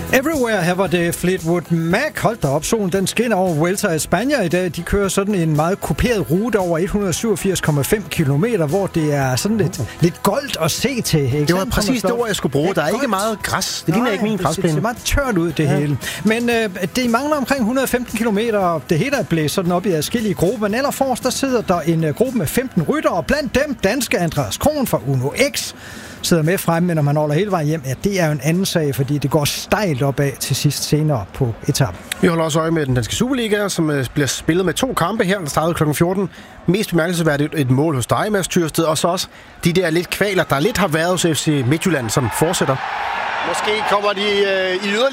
Everywhere, her var det Fleetwood Mac. Hold da op, solen den skinner over Vuelta i Spanien i dag. De kører sådan en meget kuperet rute over 187,5 kilometer, hvor det er sådan lidt goldt at se til. Ikke? Det var præcis det ord, jeg skulle bruge. Der er ikke meget græs. Det ligner ikke min græsplæne. Det ser meget tørt ud, det hele. Men det mangler omkring 115 kilometer, og det hele er blæst sådan op i adskillige grupper. Men allerforrest, der sidder der en gruppe med 15 ryttere, og blandt dem danske Andreas Kron fra Uno X sidder med frem, men når man holder hele vejen hjem, ja, det er jo en anden sag, fordi det går stejlt opad til sidst senere på etappen. Vi holder også øje med den danske Superliga, som bliver spillet med 2 kampe her, der startede kl. 14. Mest bemærkelsesværdigt et mål hos dig, Mads Tyrsted, og så også de der lidt kvaler, der lidt har været hos FC Midtjylland, som fortsætter. Måske kommer de i yderligere